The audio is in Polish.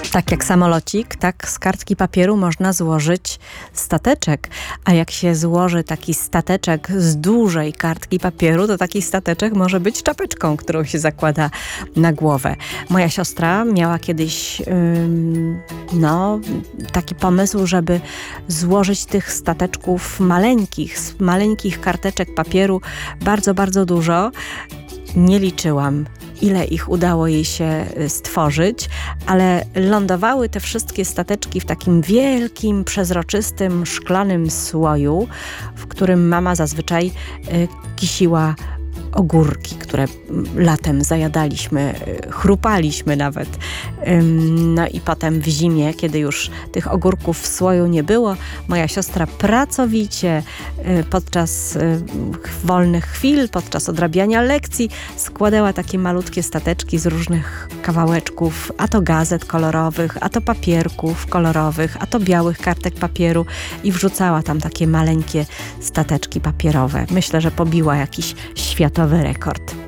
Tak jak samolocik, tak z kartki papieru można złożyć stateczek. A jak się złoży taki stateczek z dużej kartki papieru, to taki stateczek może być czapeczką, którą się zakłada na głowę. Moja siostra miała kiedyś taki pomysł, żeby złożyć tych stateczków maleńkich, z maleńkich karteczek papieru bardzo, bardzo dużo. Nie liczyłam, ile ich udało jej się stworzyć, ale lądowały te wszystkie stateczki w takim wielkim, przezroczystym, szklanym słoju, w którym mama zazwyczaj kisiła ogórki, które latem zajadaliśmy, chrupaliśmy nawet. No i potem w zimie, kiedy już tych ogórków w słoju nie było, moja siostra pracowicie podczas wolnych chwil, podczas odrabiania lekcji składała takie malutkie stateczki z różnych kawałeczków, a to gazet kolorowych, a to papierków kolorowych, a to białych kartek papieru i wrzucała tam takie maleńkie stateczki papierowe. Myślę, że pobiła jakiś światowy rekord.